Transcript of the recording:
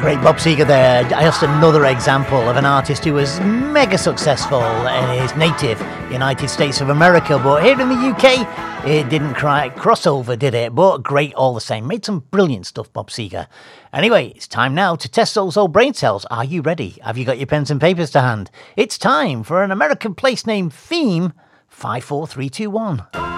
Great Bob Seger there. Just another example of an artist who was mega successful in his native United States of America, but here in the UK, it didn't quite crossover, did it? But great all the same. Made some brilliant stuff, Bob Seger. Anyway, it's time now to test those old brain cells. Are you ready? Have you got your pens and papers to hand? It's time for an American place name theme 54321.